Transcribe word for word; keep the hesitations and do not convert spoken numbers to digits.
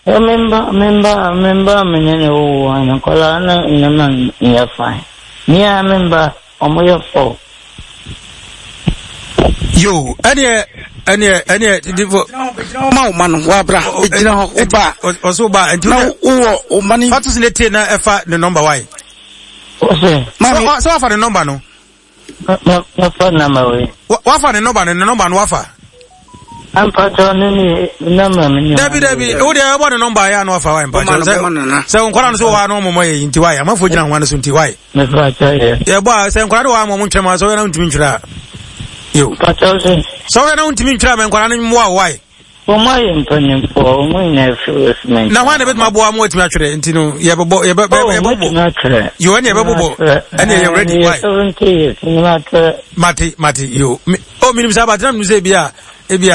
Remember, remember, remember, me no one. Kola na ina man iya fine. Me I remember omoyo fo. Yo, any, any, any, divo. Mau man wabra. Ejina ho oba. Oso ba. Na uwo o mani. Fatus lete na efa the number why. Ose. So, so wafa the number no. No, no phone number we. Wafa the number, the number no wafa. I'm part of any number. Debbie, Debbie, oh, they want a number. I know if I am. So, Koran so I know more in Tiwai. I'm for you one soon Tiwai. Yeah, boy, San Corado, I'm on Chama, so I don't mean you. So I don't mean Chama and Koran more. Why? For my opinion, for my nephew. Now, one of it, my boy, I'm with me, and you know, you have a boy, you have a you and you have a boy, and you're ready. Why? Mati, Mati, you. Oh, Minim Sabatam, you say, Bia.